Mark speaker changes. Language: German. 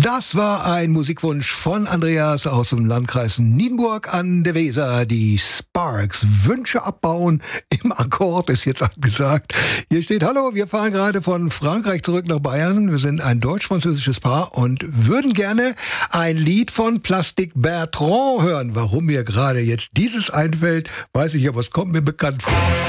Speaker 1: Das war ein Musikwunsch von Andreas aus dem Landkreis Nienburg an der Weser. Die Sparks. Wünsche abbauen im Akkord ist jetzt angesagt. Hier steht: Hallo, wir fahren gerade von Frankreich zurück nach Bayern. Wir sind ein deutsch-französisches Paar und würden gerne ein Lied von Plastic Bertrand hören. Warum mir gerade jetzt dieses einfällt, weiß ich, aber es kommt mir bekannt vor.